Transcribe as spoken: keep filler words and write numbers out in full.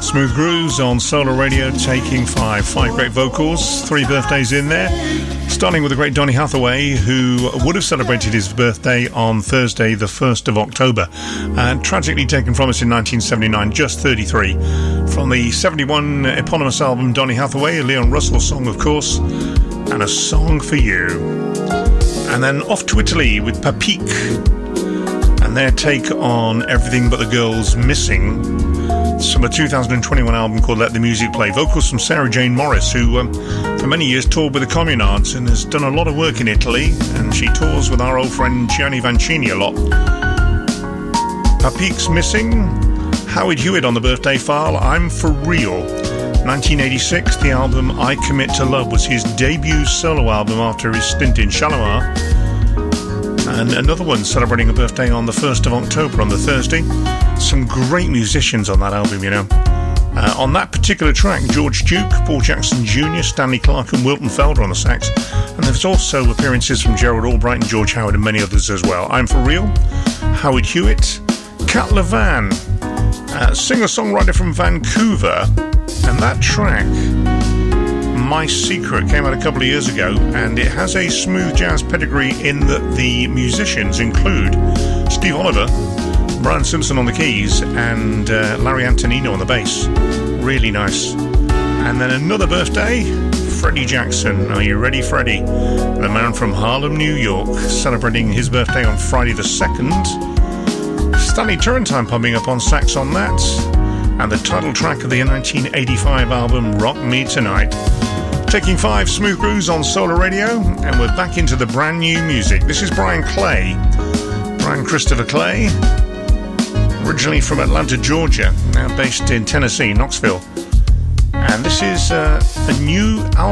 Smooth Grooves on Solar Radio, taking five. Five great vocals, three birthdays in there. Starting with the great Donny Hathaway, who would have celebrated his birthday on Thursday, the first of October. And tragically taken from us in nineteen seventy-nine, just thirty-three. From the seventy-one eponymous album, Donny Hathaway, a Leon Russell song, of course, and A Song for You. And then off to Italy with Papik and their take on Everything But the Girl's Missing. It's from a two thousand twenty-one album called Let the Music Play. Vocals from Sarah Jane Morris, who um, for many years toured with the Communards and has done a lot of work in Italy, and she tours with our old friend Gianni Vancini a lot. Papik's Missing, Howard Hewitt on the birthday file, I'm For Real. nineteen eighty-six, the album I Commit to Love was his debut solo album after his stint in Shalimar. And another one celebrating a birthday on the first of October, on the Thursday. Some great musicians on that album, you know. Uh, on that particular track, George Duke, Paul Jackson Junior, Stanley Clarke and Wilton Felder on the sax. And there's also appearances from Gerald Albright and George Howard and many others as well. I'm For Real, Howard Hewitt, Cat Levan, uh, singer-songwriter from Vancouver. And that track, My Secret, came out a couple of years ago, and it has a smooth jazz pedigree in that the musicians include Steve Oliver, Brian Simpson on the keys, and uh, Larry Antonino on the bass. Really nice. And then another birthday, Freddie Jackson. Are you ready, Freddie? The man from Harlem, New York, celebrating his birthday on Friday the second. Stanley Turrentine popping up on sax on that. And the title track of the nineteen eighty-five album Rock Me Tonight. Taking five, Smooth Grooves on Solar Radio, and we're back into the brand new music. This is Brian Clay, Brian Christopher Clay, originally from Atlanta, Georgia, now based in Tennessee, Knoxville. And this is uh, a new album